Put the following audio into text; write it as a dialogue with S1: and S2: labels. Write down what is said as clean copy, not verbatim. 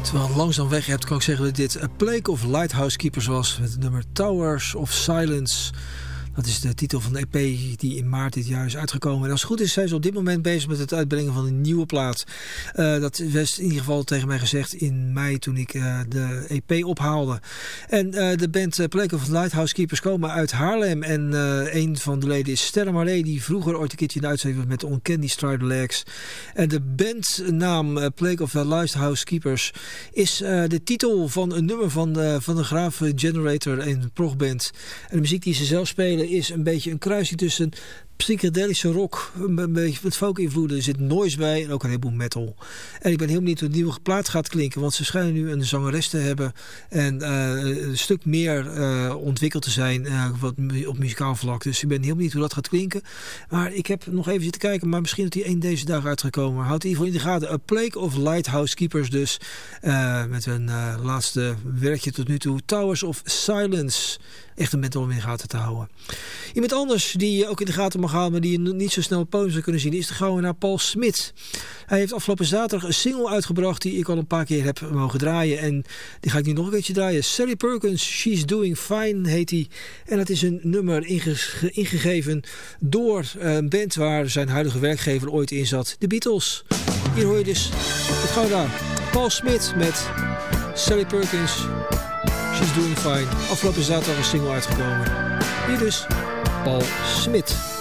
S1: Terwijl het langzaam weg hebt, kan ik zeggen dat dit A Plague of Lighthouse Keepers was. Met het nummer Towers of Silence. Dat is de titel van de EP die in maart dit jaar is uitgekomen. En als het goed is, zijn ze op dit moment bezig met het uitbrengen van een nieuwe plaat. Dat was in ieder geval tegen mij gezegd in mei toen ik de EP ophaalde. En de band Plague of Lighthouse Keepers komen uit Haarlem. En een van de leden is Sterre Marlee, die vroeger ooit een keertje in de uitzending was met de Uncanny Strider Legs. En de bandnaam Plague of Lighthouse Keepers is de titel van een nummer van de Graaf Generator, een progband. En de muziek die ze zelf spelen is een beetje een kruising tussen psychedelische rock, een beetje met folk-invloeden. Er zit noise bij en ook een heleboel metal. En ik ben heel benieuwd hoe de nieuwe plaat gaat klinken, want ze schijnen nu een zangeres te hebben en een stuk meer ontwikkeld te zijn op muzikaal vlak. Dus ik ben heel benieuwd hoe dat gaat klinken. Maar ik heb nog even zitten kijken, maar misschien dat die één deze dag uitgekomen. Houd in ieder geval in de gaten. A Plague of Lighthouse Keepers dus. Met een laatste werkje tot nu toe. Towers of Silence. Echt een metal om in de gaten te houden. Iemand anders die je ook in de gaten mag houden, maar die je niet zo snel op podium zou kunnen zien, is de gouden naar Paul Smit. Hij heeft afgelopen zaterdag een single uitgebracht die ik al een paar keer heb mogen draaien. En die ga ik nu nog een keertje draaien. Sally Perkins, She's Doing Fine heet hij. En dat is een nummer ingegeven door een band waar zijn huidige werkgever ooit in zat. De Beatles. Hier hoor je dus het gouden daar. Paul Smit met Sally Perkins, She's Doing Fine. Afgelopen zaterdag een single uitgekomen. Hier dus Paul Smit.